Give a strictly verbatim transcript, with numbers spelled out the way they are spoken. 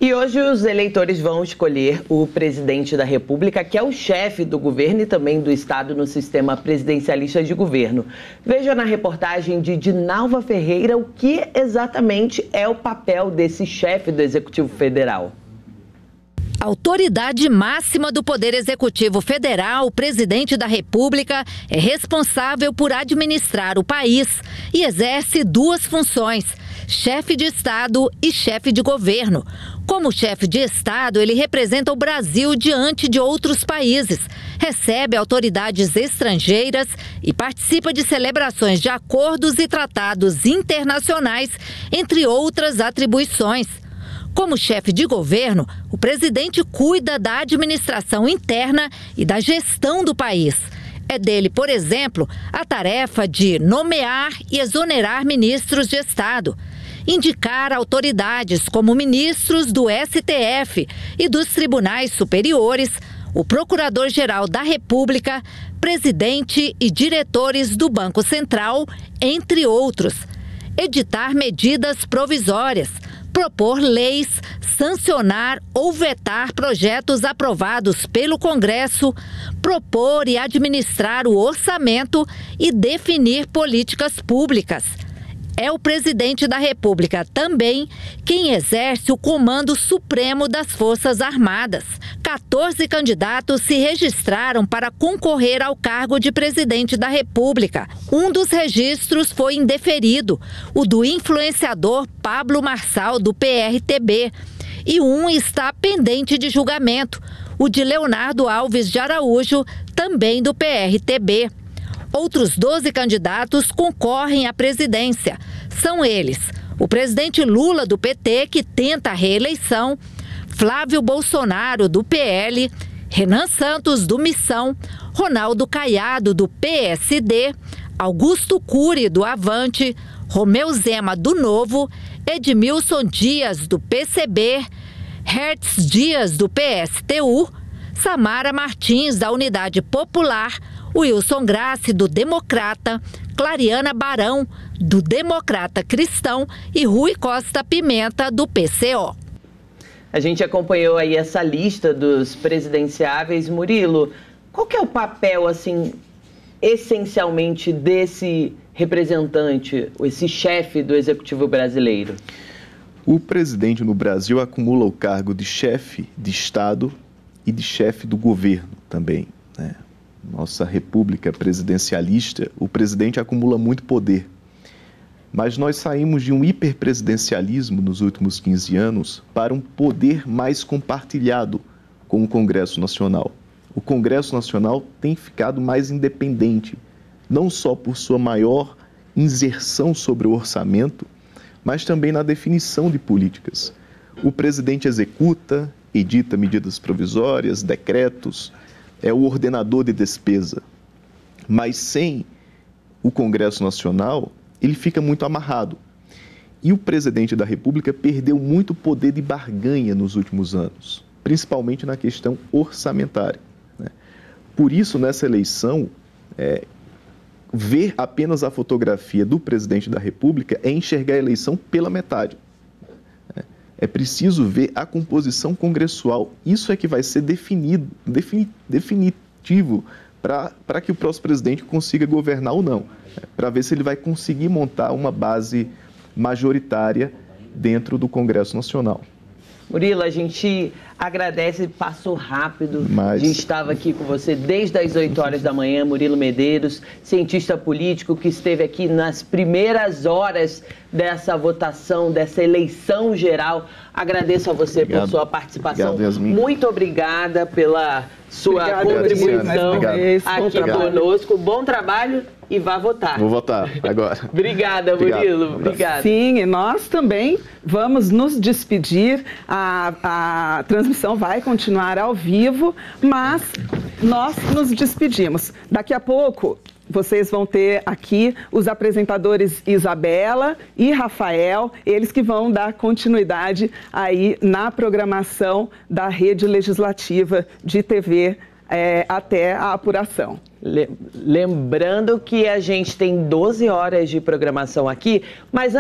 E hoje os eleitores vão escolher o presidente da República, que é o chefe do governo e também do Estado no sistema presidencialista de governo. Veja na reportagem de Dinalva Ferreira o que exatamente é o papel desse chefe do Executivo Federal. Autoridade máxima do Poder Executivo Federal, o presidente da República é responsável por administrar o país e exerce duas funções: chefe de Estado e chefe de governo. Como chefe de Estado, ele representa o Brasil diante de outros países, recebe autoridades estrangeiras e participa de celebrações de acordos e tratados internacionais, entre outras atribuições. Como chefe de governo, o presidente cuida da administração interna e da gestão do país. É dele, por exemplo, a tarefa de nomear e exonerar ministros de Estado, indicar autoridades como ministros do S T F e dos tribunais superiores, o Procurador-Geral da República, presidente e diretores do Banco Central, entre outros. Editar medidas provisórias, propor leis, sancionar ou vetar projetos aprovados pelo Congresso, propor e administrar o orçamento e definir políticas públicas. É o presidente da República também quem exerce o comando supremo das Forças Armadas. quatorze candidatos se registraram para concorrer ao cargo de presidente da República. Um dos registros foi indeferido, o do influenciador Pablo Marçal, do P R T B. E um está pendente de julgamento, o de Leonardo Alves de Araújo, também do P R T B. Outros doze candidatos concorrem à presidência. São eles: o presidente Lula, do P T, que tenta a reeleição, Flávio Bolsonaro, do P L, Renan Santos, do Missão, Ronaldo Caiado, do P S D, Augusto Cury, do Avante, Romeu Zema, do Novo, Edmilson Dias, do P C B, Hertz Dias, do P S T U, Samara Martins, da Unidade Popular, Wilson Grassi, do Democrata, Clariana Barão, do Democrata Cristão e Rui Costa Pimenta, do P C O. A gente acompanhou aí essa lista dos presidenciáveis. Murilo, qual que é o papel, assim, essencialmente desse representante, esse chefe do Executivo brasileiro? O presidente no Brasil acumula o cargo de chefe de Estado e de chefe do governo também, né? Nossa república presidencialista, o presidente acumula muito poder. Mas nós saímos de um hiperpresidencialismo nos últimos quinze anos para um poder mais compartilhado com o Congresso Nacional. O Congresso Nacional tem ficado mais independente, não só por sua maior inserção sobre o orçamento, mas também na definição de políticas. O presidente executa, edita medidas provisórias, decretos, é o ordenador de despesa, mas sem o Congresso Nacional, ele fica muito amarrado. E o presidente da República perdeu muito poder de barganha nos últimos anos, principalmente na questão orçamentária, né? Por isso, nessa eleição, é, ver apenas a fotografia do presidente da República é enxergar a eleição pela metade. É preciso ver a composição congressual. Isso é que vai ser definido, defini, definitivo para que o próximo presidente consiga governar ou não, para ver se ele vai conseguir montar uma base majoritária dentro do Congresso Nacional. Murilo, a gente agradece, passou rápido. Mas... A gente estava aqui com você desde as oito horas da manhã, Murilo Medeiros, cientista político que esteve aqui nas primeiras horas dessa votação, dessa eleição geral. Agradeço a você Obrigado. por sua participação. Obrigado, Muito obrigada pela sua Obrigado, contribuição Obrigado. aqui Obrigado. conosco. Bom trabalho e vá votar. Vou votar agora. Obrigada, Murilo. Obrigada. Sim, e nós também vamos nos despedir. A, a transmissão vai continuar ao vivo, mas nós nos despedimos. Daqui a pouco, vocês vão ter aqui os apresentadores Isabela e Rafael, eles que vão dar continuidade aí na programação da Rede Legislativa de T V é, até a apuração. Lembrando que a gente tem doze horas de programação aqui, mas